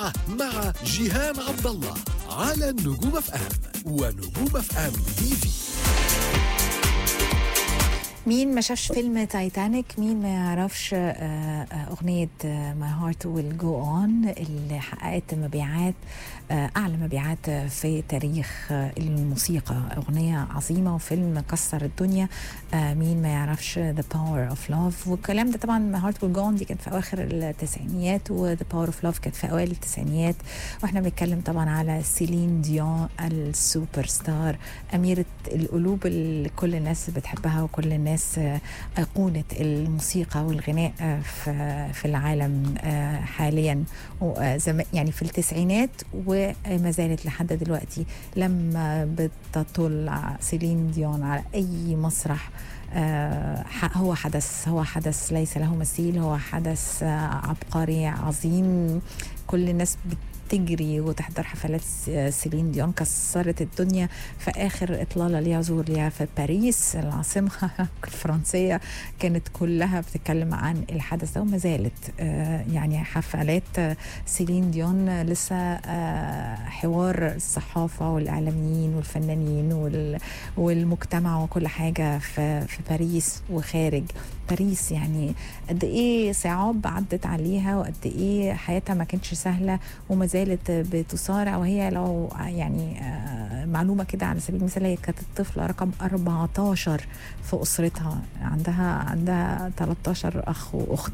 مع جيهان عبد الله على نجوم اف ام ونجوم اف ام تي في. مين ما شافش فيلم تايتانيك؟ مين ما يعرفش أغنية My Heart Will Go On اللي حققت مبيعات أعلى مبيعات في تاريخ الموسيقى. أغنية عظيمة وفيلم كسر الدنيا. مين ما يعرفش The Power of Love؟ والكلام ده طبعا My Heart Will Go On دي كانت في أواخر التسعينيات، و The Power of Love كانت في أوائل التسعينيات. وإحنا بنتكلم طبعا على سيلين ديون السوبر ستار، أميرة القلوب اللي كل الناس بتحبها وكل الناس أيقونة الموسيقى والغناء في العالم حاليا، يعني في التسعينات وما زالت لحد دلوقتي. لما بتطل سيلين ديون على أي مسرح هو حدث ليس له مثيل، هو حدث عبقري عظيم. كل الناس تجري وتحضر حفلات سيلين ديون، كسرت الدنيا. في آخر إطلالة ليها ظهور ليها في باريس العاصمة الفرنسية كانت كلها بتتكلم عن الحدث ده، وما زالت يعني حفلات سيلين ديون لسه حوار الصحافة والإعلاميين والفنانين والمجتمع وكل حاجة في باريس وخارج باريس. يعني قد إيه صعاب عدت عليها وقد إيه حياتها ما كانتش سهلة، وما زالت بتصارع. وهي لو يعني معلومة كده على سبيل المثال، هي كانت الطفلة رقم 14 في أسرتها، عندها 13 أخ وأخت.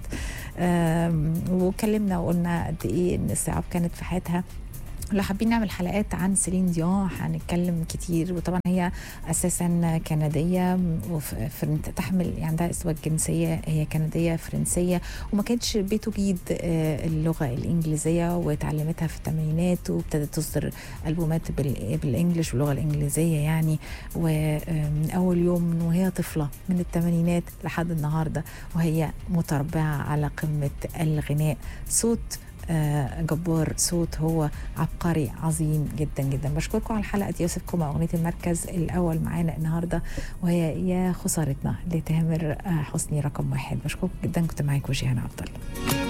وكلمنا وقلنا قد إيه إن الصعاب كانت في حياتها. لو حابين نعمل حلقات عن سيلين ديون هنتكلم كتير. وطبعا هي اساسا كنديه تحمل يعني عندها ازدواج جنسيه، هي كنديه فرنسيه، وما كانتش بتجيد اللغه الانجليزيه، وتعلمتها في الثمانينات وابتدت تصدر البومات بالانجلش واللغه الانجليزيه يعني. ومن اول يوم من وهي طفله من الثمانينات لحد النهارده وهي متربعه على قمه الغناء. صوت جبار، صوت هو عبقري عظيم جدا جدا. بشكركم على الحلقة دي. يوسفكم أغنية المركز الأول معانا النهاردة وهي يا خسارتنا لتامر حسني رقم 1. بشكركم جدا، كنت معاكم جيهان عبد الله.